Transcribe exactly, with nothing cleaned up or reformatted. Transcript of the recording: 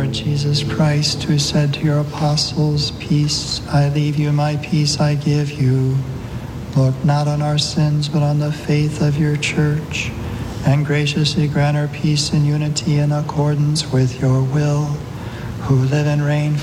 Lord Jesus Christ, who said to your apostles, "Peace I leave you, my peace I give you," look not on our sins, but on the faith of your church, and graciously grant her peace and unity in accordance with your will, who live and reign